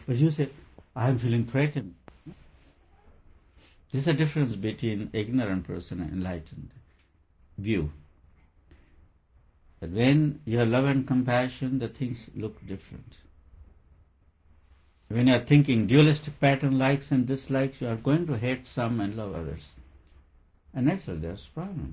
But you say, I am feeling threatened. There's a difference between ignorant person and enlightened view. That when you have love and compassion, the things look different. When you are thinking dualistic pattern, likes and dislikes, you are going to hate some and love others. And naturally there's a problem.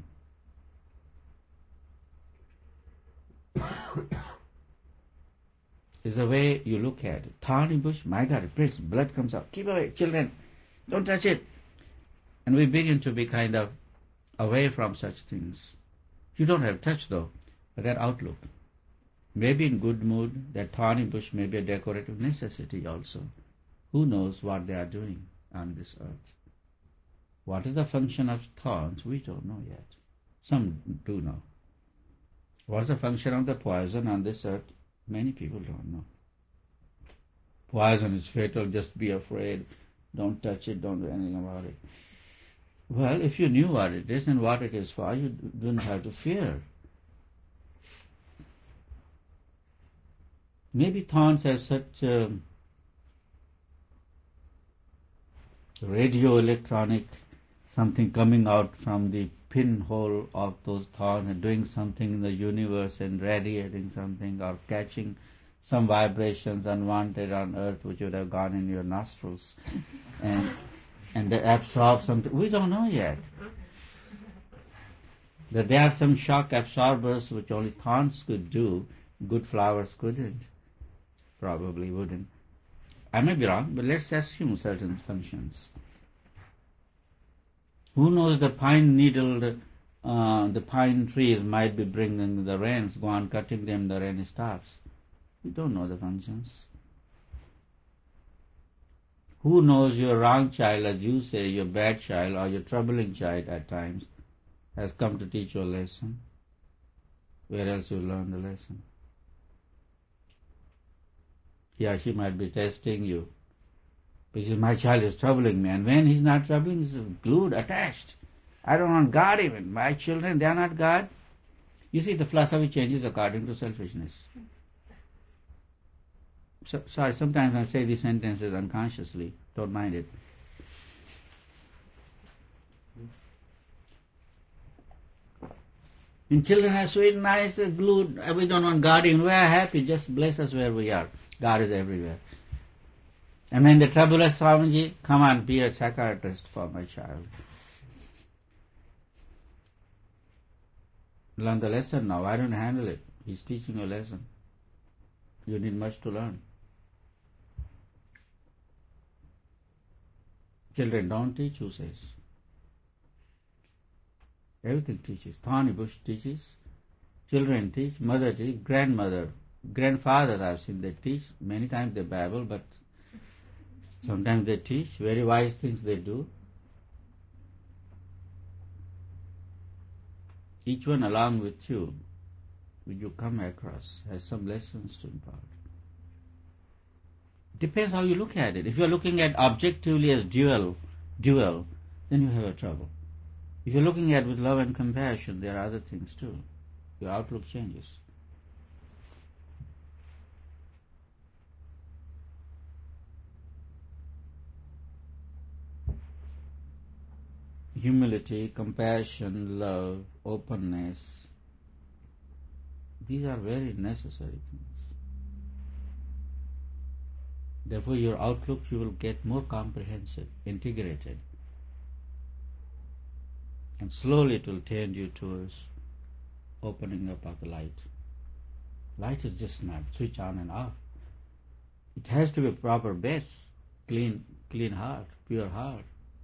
It's the way you look at it. Thorny bush, my God, it breaks, blood comes out. Keep away, children, don't touch it. And we begin to be kind of away from such things. You don't have touch though, but that outlook. Maybe in good mood, that thorny bush may be a decorative necessity also. Who knows what they are doing on this earth? What is the function of thorns? We don't know yet. Some do know. What is the function of the poison on this earth? Many people don't know. Poison is fatal, just be afraid. Don't touch it, don't do anything about it. Well, if you knew what it is and what it is for, you don't have to fear. Maybe thorns have such radio-electronic something coming out from the pinhole of those thorns and doing something in the universe and radiating something or catching some vibrations unwanted on earth which would have gone in your nostrils and they absorb something. We don't know yet. That there are some shock absorbers which only thorns could do, good flowers couldn't. Probably wouldn't. I may be wrong, but let's assume certain functions. Who knows, the pine needle, the pine trees might be bringing the rains, go on cutting them, the rain stops. We don't know the functions. Who knows, your wrong child, as you say, your bad child or your troubling child at times has come to teach you a lesson. Where else you learn the lesson? He or she might be testing you. Because my child is troubling me, and when he's not troubling, he's glued, attached. I don't want God even. My children, they are not God. You see, the philosophy changes according to selfishness. Sorry, sometimes I say these sentences unconsciously. Don't mind it. And children are sweet, nice, glued. We don't want God even. We are happy. Just bless us where we are. God is everywhere. And when the trouble is, Swamiji, come on, be a psychiatrist for my child. Learn the lesson now. I don't handle it. He's teaching you a lesson. You need much to learn. Children don't teach, who says? Everything teaches. Thorny bush teaches. Children teach. Mother teach. Grandmother. Grandfather, I've seen, they teach. Many times they babble, but sometimes they teach. Very wise things they do. Each one along with you, when you come across, has some lessons to impart. Depends how you look at it. If you're looking at objectively as dual, then you have a trouble. If you're looking at it with love and compassion, there are other things too. Your outlook changes. Humility, compassion, love, openness, these are very necessary things. Therefore, your outlook, you will get more comprehensive, integrated. And slowly it will tend you towards opening up of the light. Light is just not switch on and off. It has to be a proper base, clean heart, pure heart.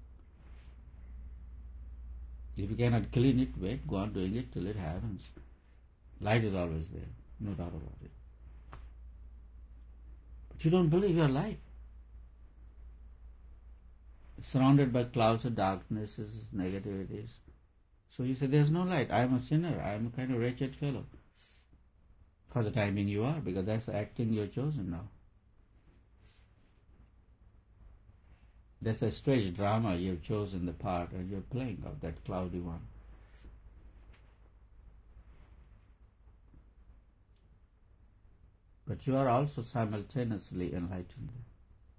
If you cannot clean it, wait, go on doing it till it happens. Light is always there, no doubt about it. But you don't believe your life. It's surrounded by clouds of darknesses, negativities. So you say, there's no light. I am a sinner. I am a kind of wretched fellow. For the time being you are, because that's the acting you've chosen now. That's a stage drama. You've chosen the part and you're playing of that cloudy one. But you are also simultaneously enlightened.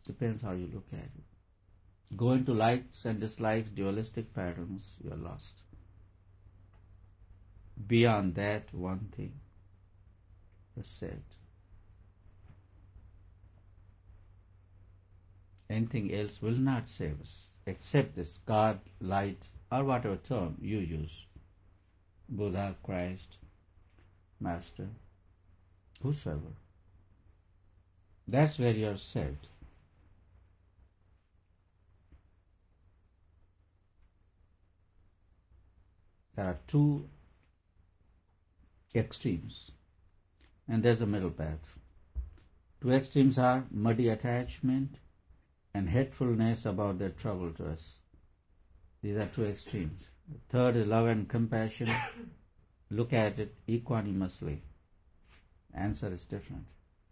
Depends how you look at it. Go into likes and dislikes, dualistic patterns, you are lost. Beyond that, one thing, you're saved. Anything else will not save us, except this God, light, or whatever term you use. Buddha, Christ, Master, whosoever. That's where you are saved. There are two extremes, and there's a middle path. Two extremes are muddy attachment and hatefulness about their trouble to us. These are two extremes. The third is love and compassion. Look at it equanimously. Answer is different.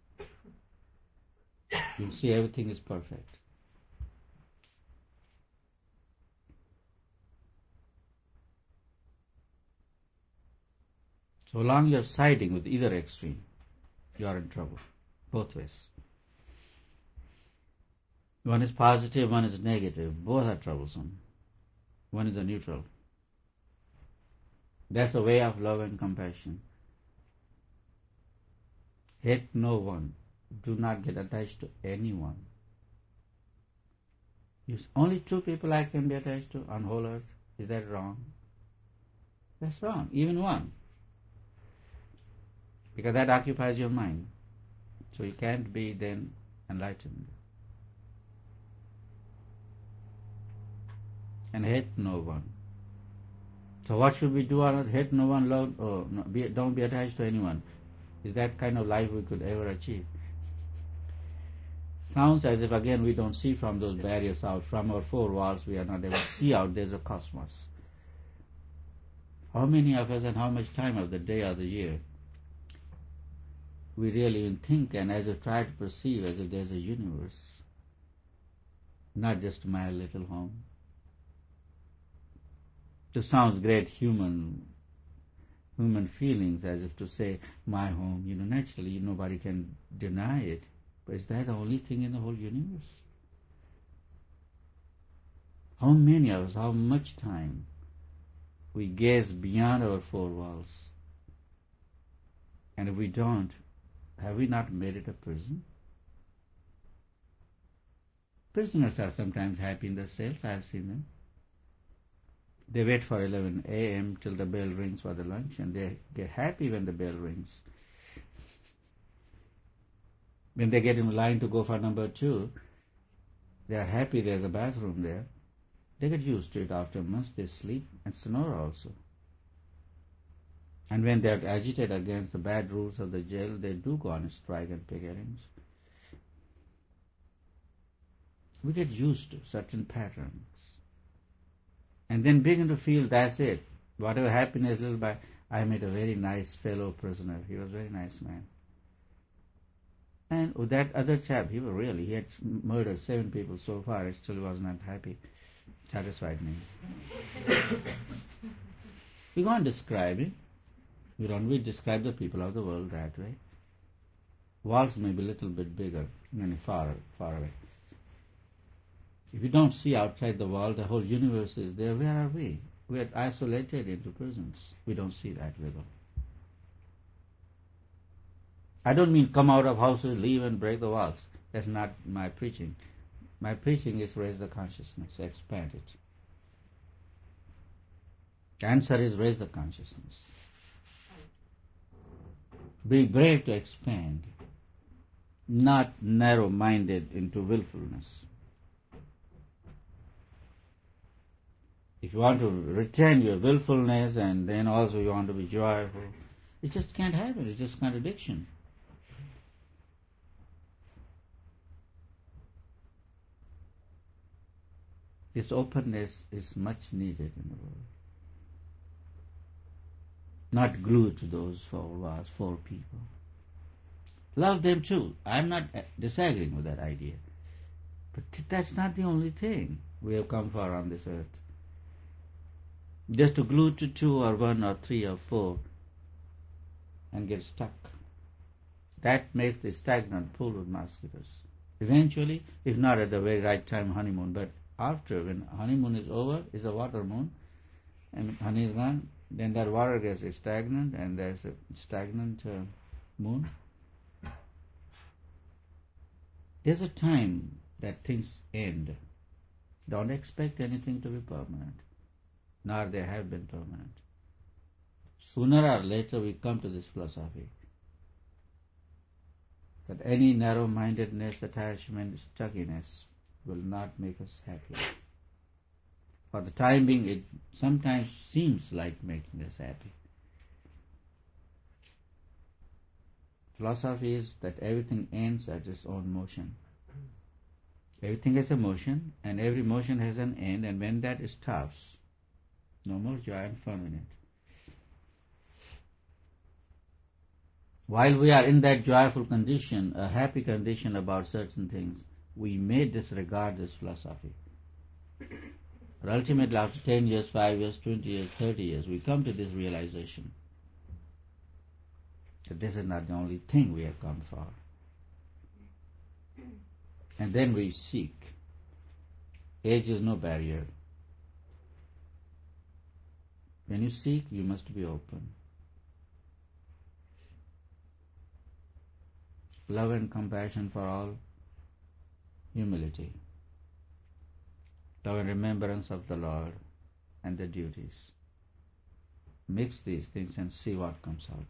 You'll see everything is perfect. So long you're siding with either extreme, you are in trouble, both ways. One is positive, one is negative. Both are troublesome. One is a neutral. That's the way of love and compassion. Hate no one. Do not get attached to anyone. Only two people I can be attached to on whole earth. Is that wrong? That's wrong. Even one. Because that occupies your mind. So you can't be then enlightened. And hate no one. So what should we do on earth? Hate no one, love, don't be attached to anyone. Is that kind of life we could ever achieve? Sounds as if again we don't see from those barriers out, from our four walls we are not able to see out, there's a cosmos. How many of us and how much time of the day or the year we really even think and as if try to perceive as if there's a universe, not just my little home. It sounds great human feelings as if to say my home, naturally nobody can deny it. But is that the only thing in the whole universe? How many of us, how much time we gaze beyond our four walls? And if we don't, have we not made it a prison? Prisoners are sometimes happy in the cells, I have seen them. They wait for 11 a.m. till the bell rings for the lunch, and they get happy when the bell rings. When they get in line to go for number 2, they are happy there's a bathroom there. They get used to it after a month, they sleep and snore also. And when they are agitated against the bad rules of the jail, they do go on strike and picketing. We get used to certain patterns. And then begin to feel that's it. Whatever happiness little by, I met a very nice fellow prisoner. He was a very nice man. And with that other chap, he had murdered 7 people so far, he still was not happy. Satisfied me. We can't describe it. We describe the people of the world that way. Walls may be a little bit bigger, far away. If you don't see outside the wall, the whole universe is there. Where are we? We are isolated into prisons. We don't see that river. I don't mean come out of houses, leave and break the walls. That's not my preaching. My preaching is raise the consciousness, expand it. The answer is raise the consciousness. Be brave to expand, not narrow-minded into willfulness. If you want to retain your willfulness and then also you want to be joyful, it just can't happen. It's just contradiction. This openness is much needed in the world. Not glued to those 4 people. Love them too. I'm not disagreeing with that idea. But that's not the only thing we have come for on this earth. Just to glue to 2 or 1 or 3 or 4 and get stuck. That makes the stagnant pool with mosquitoes. Eventually, if not at the very right time, honeymoon, but after, when honeymoon is over, is a water moon, and honey is gone, then that water gets stagnant, and there's a stagnant moon. There's a time that things end. Don't expect anything to be permanent, nor they have been permanent. Sooner or later we come to this philosophy that any narrow-mindedness, attachment, stuckiness will not make us happy. For the time being, it sometimes seems like making us happy. Philosophy is that everything ends at its own motion. Everything has a motion, and every motion has an end, and when that stops, no more joy and fun in it. While we are in that joyful condition, a happy condition about certain things, we may disregard this philosophy. But ultimately, after 10 years, 5 years, 20 years, 30 years, we come to this realization that this is not the only thing we have come for. And then we seek. Age is no barrier. When you seek, you must be open. Love and compassion for all, humility, love and remembrance of the Lord and the duties. Mix these things and see what comes out.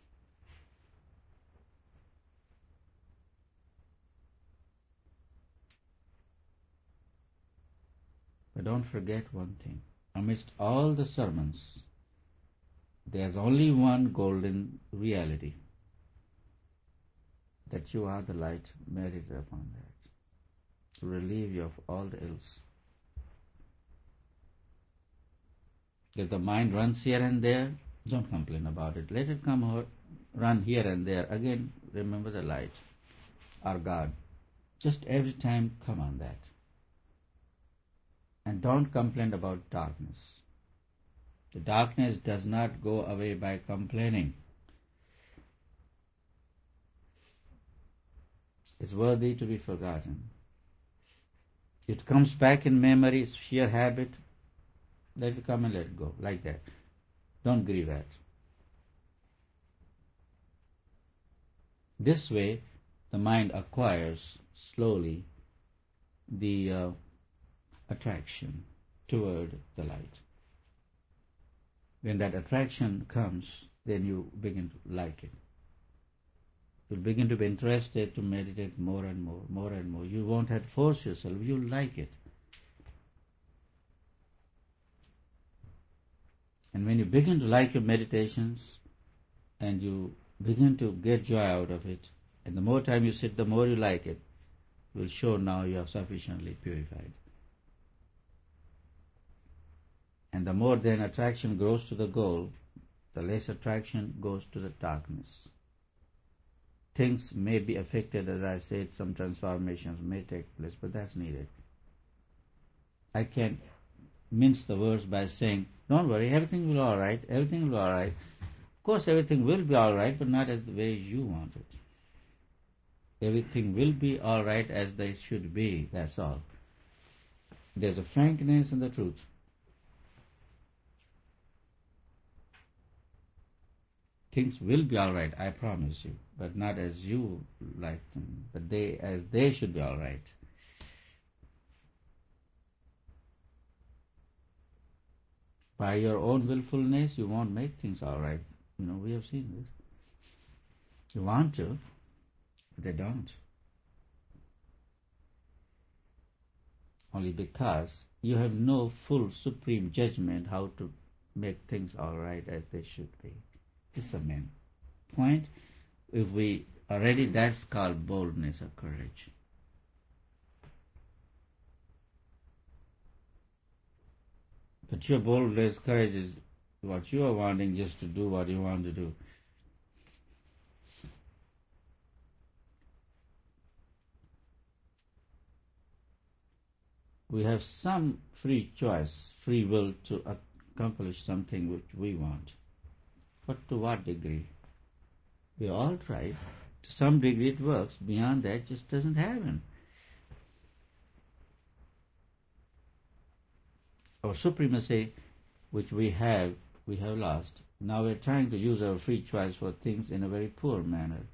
But don't forget one thing. Amidst all the sermons, there's only one golden reality. That you are the light, meditate upon that, to relieve you of all the ills. If the mind runs here and there, don't complain about it. Let it come or run here and there. Again, remember the light, our God. Just every time come on that. And don't complain about darkness. The darkness does not go away by complaining. It's worthy to be forgotten. It comes back in memory, it's sheer habit. Let it come and let it go, like that. Don't grieve at. This way, the mind acquires slowly the attraction toward the light. When that attraction comes, then you begin to like it. You'll begin to be interested to meditate more and more, more and more. You won't have to force yourself. You'll like it. And when you begin to like your meditations and you begin to get joy out of it, and the more time you sit, the more you like it, will show now you are sufficiently purified. And the more then attraction grows to the goal, the less attraction goes to the darkness. Things may be affected, as I said, some transformations may take place, but that's needed. I can't mince the words by saying, don't worry, everything will be all right, everything will be all right. Of course, everything will be all right, but not as the way you want it. Everything will be all right as they should be, that's all. There's a frankness in the truth. Things will be all right, I promise you, but not as you like them, but as they should be all right. By your own willfulness, you won't make things all right. We have seen this. You want to, but they don't. Only because you have no full supreme judgment how to make things all right as they should be. It's a main point. If we are ready, that's called boldness or courage. But your boldness, courage is what you are wanting, just to do what you want to do. We have some free choice, free will to accomplish something which we want. But to what degree? We all tried. To some degree it works. Beyond that, it just doesn't happen. Our supremacy, which we have lost. Now we're trying to use our free choice for things in a very poor manner.